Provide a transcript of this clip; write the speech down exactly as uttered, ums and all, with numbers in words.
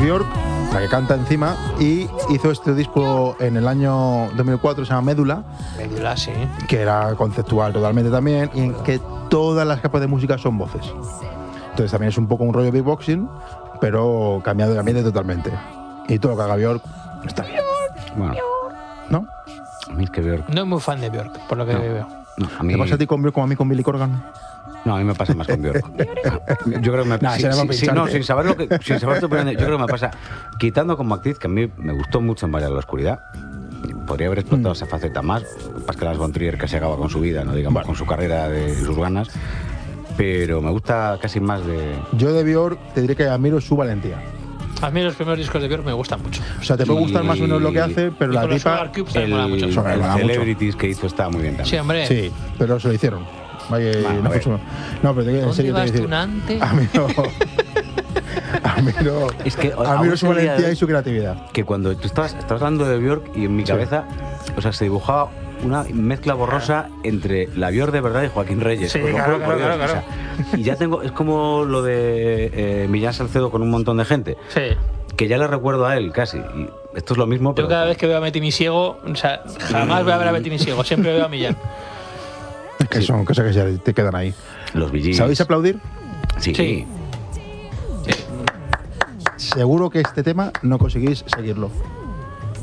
Björk, la que canta encima, y hizo este disco en el año dos mil cuatro, se llama Médula. Médula, sí. Que era conceptual totalmente también, y en que todas las capas de música son voces. Entonces también es un poco un rollo beatboxing, pero cambiado de ambiente totalmente. Y todo lo que haga Björk está bien. Bueno, ¿No? a mí es que Björk... No es muy fan de Björk, por lo que No. veo. No, a mí... ¿Te pasa a ti con Björk como a mí con Billy Corgan? No, a mí me pasa más con Björk. Yo creo que me Nah, sí, será sí, para sí, no, pincharte. sin saber lo que, sin saber tu opinión, yo creo que me pasa, quitando como actriz, que a mí me gustó mucho en Bailar en la oscuridad, podría haber explotado Mm. esa faceta más, más que Lars von Trier, que se acaba con su vida, no digamos, Bueno. con su carrera de, y sus ganas, pero me gusta casi más de... Yo de Björk te diré que admiro su valentía. A mí los primeros discos de Björk me gustan mucho. O sea, te puede Y- gustar más o menos lo que hace, pero Y la con los tipa... Sugar Cubes también mola mucho. El, Eso me el mola mucho. Celebrities que hizo está muy bien también. Sí, hombre. Sí, pero se lo hicieron. Vaya, Bueno, no, a ver. fue su- no, pero te- en ¿Dónde serio te vas voy a tú, Nante? decir. A mí no. A mí no. Es que A mí aún no su ese día de valentía hoy- y su creatividad. Que cuando tú estabas, estabas hablando de Björk y en mi Sí. cabeza, o sea, se dibujaba una mezcla borrosa entre la Björk de verdad y Joaquín Reyes. Sí, Os lo claro, juro por claro, Dios, claro, o sea, y ya tengo, es como lo de eh, Millán Salcedo con un montón de gente, Sí. que ya le recuerdo a él casi. Y esto es lo mismo, pero Yo cada vez que veo a Betty Misiego, o sea, jamás voy a ver a Betty Misiego, siempre veo a Millán. Es que son cosas que ya te quedan ahí. los Bee Gees. ¿Sabéis aplaudir? Sí. Sí. Seguro que este tema no conseguís seguirlo.